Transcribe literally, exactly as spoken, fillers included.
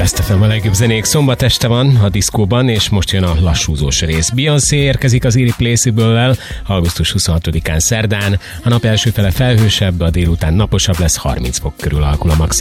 Best ef em a legjobb zenék. Szombat este van a diszkóban, és most jön a lassúzós rész. Beyoncé érkezik az Irreplaceable-lel augusztus huszonhatodikán szerdán. A nap első fele felhősebb, a délután naposabb lesz, harminc fok körül alakul a maximum.